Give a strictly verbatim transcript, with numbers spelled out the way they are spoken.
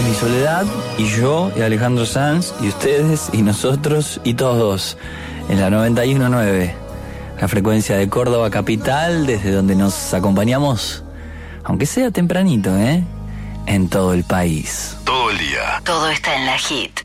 Mi Soledad y yo y Alejandro Sanz y ustedes y nosotros y todos en la noventa y uno punto nueve, la frecuencia de Córdoba capital, desde donde nos acompañamos, aunque sea tempranito, ¿eh? En todo el país. Todo el día. Todo está en la Hit.